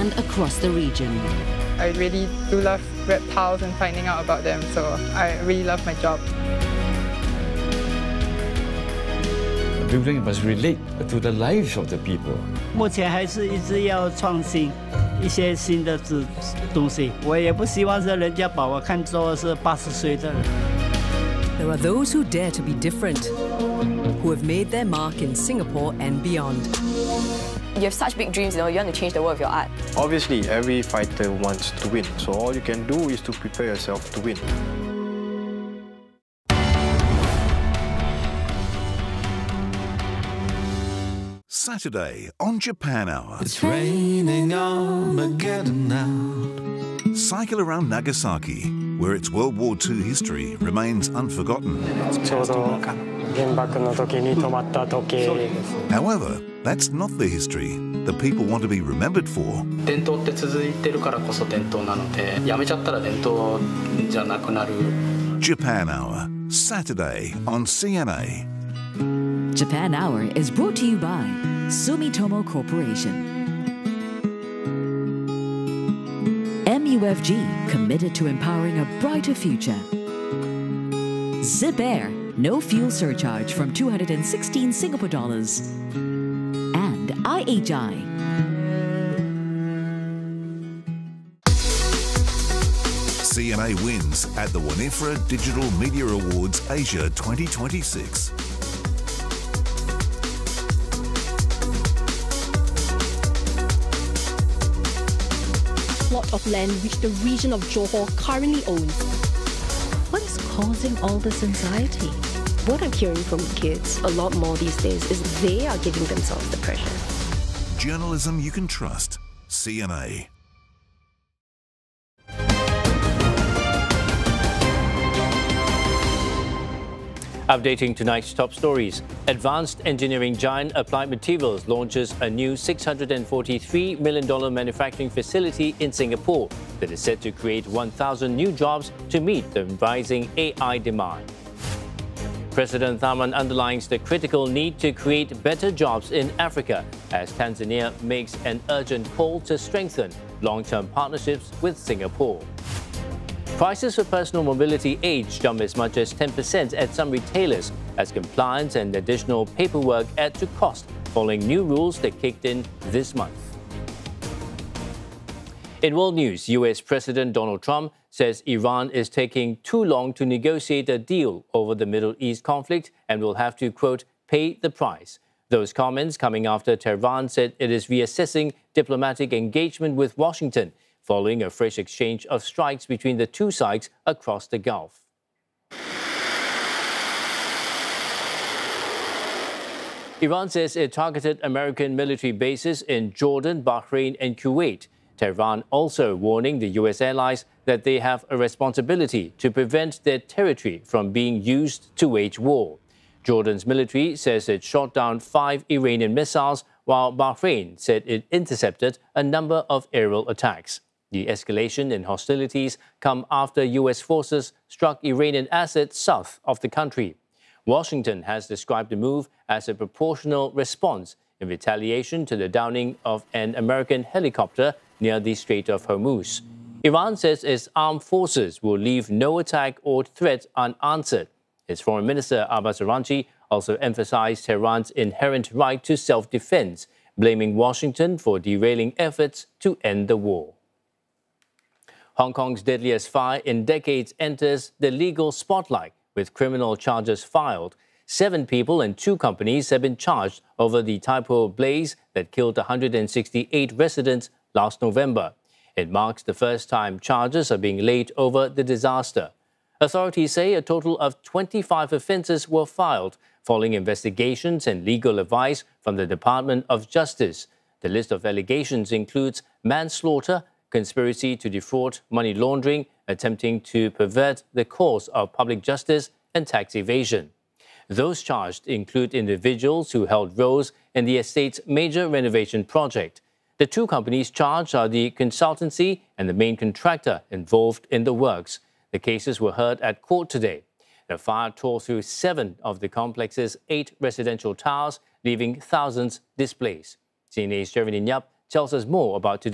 and across the region. I really do love reptiles and finding out about them, so I really love my job. Building must relate to the lives of the people. 目前还是一直要创新一些新的东西，我也不希望是人家把我看作是80岁的人。 There are those who dare to be different, who have made their mark in Singapore and beyond. You have such big dreams, you want to change the world with your art. Obviously, every fighter wants to win, so all you can do is to prepare yourself to win. Saturday on Japan Hour. It's raining Armageddon now. Cycle around Nagasaki, where its World War II history remains unforgotten. However, that's not the history that people want to be remembered for. Japan Hour, Saturday on CNA. Japan Hour is brought to you by Sumitomo Corporation. MUFG, committed to empowering a brighter future. Zip Air, no fuel surcharge from 216 Singapore dollars. And IHI. CNA wins at the Winifred Digital Media Awards Asia 2026. Plot of land which the region of Johor currently owns. What is causing all this anxiety? What I'm hearing from kids a lot more these days is they are giving themselves the pressure. Journalism you can trust. CNA. Updating tonight's top stories. Advanced engineering giant Applied Materials launches a new $643 million manufacturing facility in Singapore that is set to create 1,000 new jobs to meet the rising AI demand. President Tharman underlines the critical need to create better jobs in Africa as Tanzania makes an urgent call to strengthen long-term partnerships with Singapore. Prices for personal mobility aids jump as much as 10% at some retailers as compliance and additional paperwork add to cost following new rules that kicked in this month. In world news, US President Donald Trump says Iran is taking too long to negotiate a deal over the Middle East conflict and will have to, quote, pay the price. Those comments coming after Tehran said it is reassessing diplomatic engagement with Washington following a fresh exchange of strikes between the two sides across the Gulf. Iran says it targeted American military bases in Jordan, Bahrain and Kuwait. Tehran also warning the US allies that they have a responsibility to prevent their territory from being used to wage war. Jordan's military says it shot down 5 Iranian missiles, while Bahrain said it intercepted a number of aerial attacks. The escalation in hostilities come after US forces struck Iranian assets south of the country. Washington has described the move as a proportional response in retaliation to the downing of an American helicopter near the Strait of Hormuz. Iran says its armed forces will leave no attack or threat unanswered. Its Foreign Minister Abbas Araghchi also emphasized Tehran's inherent right to self-defense, blaming Washington for derailing efforts to end the war. Hong Kong's deadliest fire in decades enters the legal spotlight with criminal charges filed. 7 people and 2 companies have been charged over the Tai Po blaze that killed 168 residents last November. It marks the first time charges are being laid over the disaster. Authorities say a total of 25 offences were filed following investigations and legal advice from the Department of Justice. The list of allegations includes manslaughter, conspiracy to defraud, money laundering, attempting to pervert the course of public justice, and tax evasion. Those charged include individuals who held roles in the estate's major renovation project. The 2 companies charged are the consultancy and the main contractor involved in the works. The cases were heard at court today. The fire tore through 7 of the complex's 8 residential towers, leaving thousands displaced. CNA's Jeremy Yap tells us more about today's